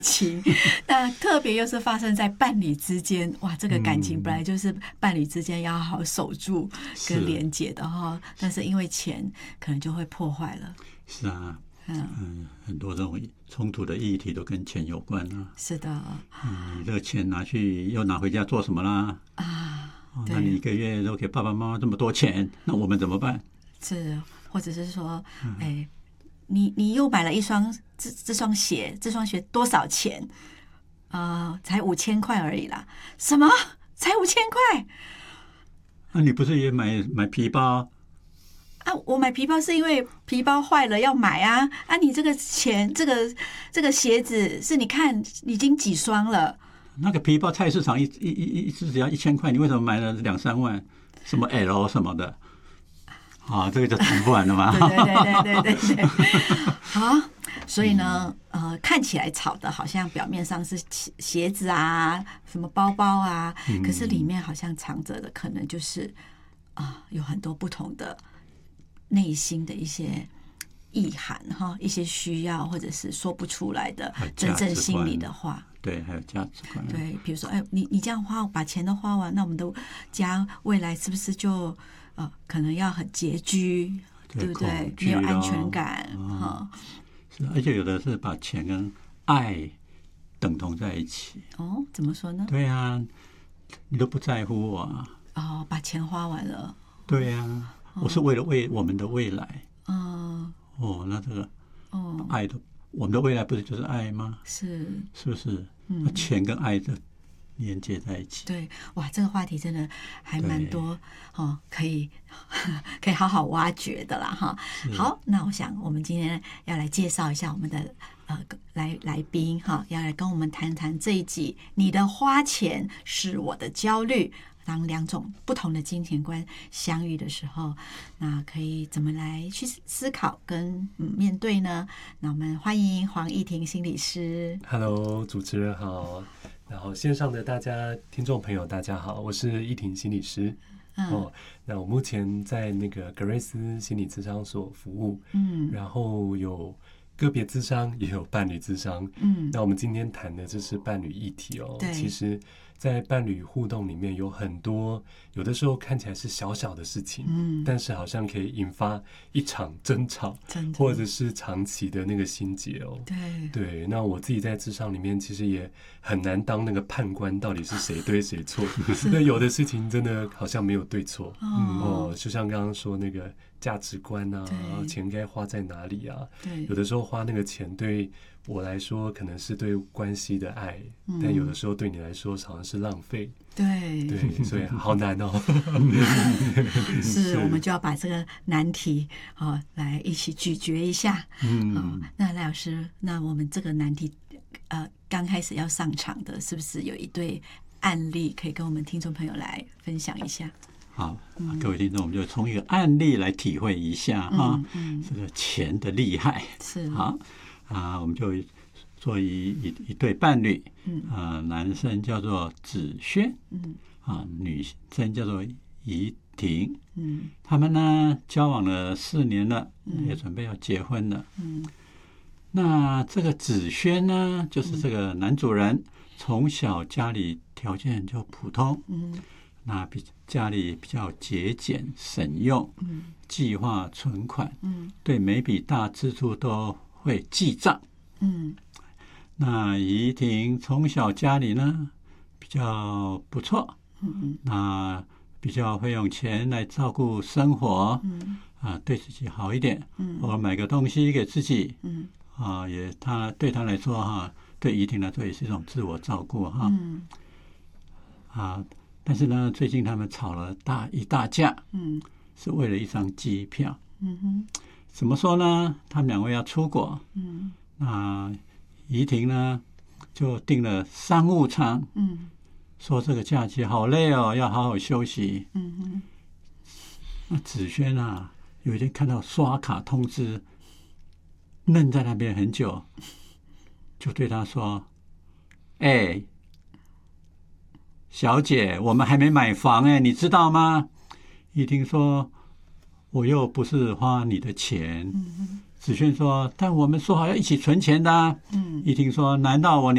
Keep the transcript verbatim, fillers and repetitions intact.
情，那特别又是发生在伴侣之间，哇，这个感情本来就是伴侣之间要好好守住跟连结的哈，但是因为钱可能就会破坏了。 是啊，嗯, 嗯，很多这种冲突的议题都跟钱有关啊。 是的， 嗯，你这个钱拿去又拿回家做什么啦？啊，哦、那你一个月都给爸爸妈妈这么多钱，那我们怎么办？ 是，或者是说，哎、嗯。你你又买了一双这这双鞋，这双鞋多少钱？呃，才五千块而已啦。什么？才五千块？ 那、啊、你不是也买买皮包？ 啊，我买皮包是因为皮包坏了要买啊。啊，你这个钱，这个这个鞋子是你看已经几双了。 那个皮包菜市场一一一一只只要一千块，你为什么买了两三万？什么 L 什么的？啊、哦，这个就谈不完了嘛！ 对对对对对对对，好，所以呢，呃，看起来炒的好像表面上是鞋子啊，什么包包啊，嗯、可是里面好像藏着的可能就是啊、呃，有很多不同的内心的一些意涵哈，一些需要或者是说不出来的真正心里的话。 对，还有价值观。 对，比如说，哎，你你这样花，把钱都花完，那我们的家未来是不是就？呃，可能要很拮据，对不对？没有安全感，哈、 嗯。是，而且有的是把钱跟爱等同在一起。 哦，怎么说呢？ 对啊，你都不在乎我啊。 哦，把钱花完了。 对啊，哦、我是为了为我们的未来。 嗯。 哦，那这个，哦，爱的，我们的未来不是就是爱吗？ 是， 是不是？嗯，那钱跟爱的。连接在一起， 对，哇，这个话题真的还蛮多哦，可以可以好好挖掘的啦哈。好，那我想我们今天要来介绍一下我们的呃来来宾哈，要来跟我们谈谈这一集你的花钱是我的焦虑。当两种不同的金钱观相遇的时候，那可以怎么来去思考跟、嗯、面对呢？那我们欢迎黄义庭心理师。 Hello， 主持人好。然后线上的大家听众朋友大家好，我是义庭心理师。嗯、哦，那我目前在那个格瑞斯心理咨商所服务，嗯，然后有个别咨商，也有伴侣咨商，嗯，那我们今天谈的就是伴侣议题哦。其实，在伴侣互动里面有很多，有的时候看起来是小小的事情，嗯，但是好像可以引发一场争吵，或者是长期的那个心结哦。 对对，那我自己在职场里面其实也很难当那个判官，到底是谁对谁错。那有的事情真的好像没有对错，哦，哦就像刚刚说那个价值观啊，钱该花在哪里啊？对，有的时候花那个钱对我来说可能是对关系的爱，嗯，但有的时候对你来说好像是浪费。 对对，所以好难哦。 是，我们就要把这个难题啊、哦、来一起咀嚼一下。嗯、哦，那赖老师，那我们这个难题呃刚开始要上场的，是不是有一对案例可以跟我们听众朋友来分享一下？ 好，各位听众，我们就从一个案例来体会一下哈、嗯嗯，这个钱的厉害。 是好啊，我们就做一一一对伴侣，嗯啊，男生叫做子轩，嗯啊，女生叫做怡婷，嗯，他们呢交往了四年了，嗯、也准备要结婚了，嗯，那这个子轩呢，就是这个男主人，从小家里条件就普通，嗯。那比家里比较节俭省用，嗯，计划存款，嗯，对每笔大支出都会记账，嗯。那怡婷从小家里呢比较不错，嗯，那比较会用钱来照顾生活，嗯，啊，对自己好一点，嗯，或买个东西给自己，嗯，啊，也他对他来说哈，对怡婷来说也是一种自我照顾哈，嗯，啊。但是呢，最近他们吵了大一大架，嗯，是为了一张机票，嗯哼，怎么说呢？他们两位要出国，嗯，那怡婷呢就订了商务舱，嗯，说这个假期好累哦，要好好休息，嗯哼。那子轩啊，有一天看到刷卡通知，愣在那边很久，就对他说：“哎、欸。”小姐，我们还没买房哎，你知道吗？怡婷说：“我又不是花你的钱。”嗯，子轩说：“但我们说好要一起存钱的、啊。”嗯，怡婷说：“难道我